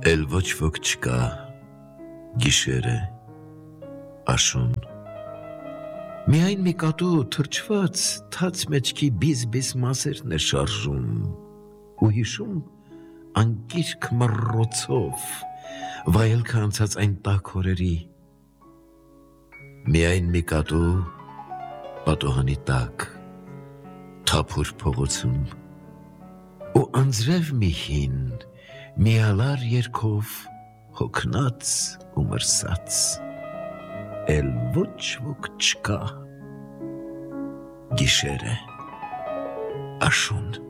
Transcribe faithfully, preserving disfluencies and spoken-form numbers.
Էլ ոչ ոք չկա, գիշեր է, աշուն։ Միայն մի կատու թրջված թաց մեջքի բիզ-բիզ մազերն է շարժում ու հիշում անկիրք մռռոցով վայելքը անցած այն տաք օրերի։ Միայն մի կատու պատոհանի տակ թափուր փողոցում ու անձրև մի հին միալար երգով հոգնած ու մրսած, էլ ոչ ոք չկա, գիշեր է, աշուն։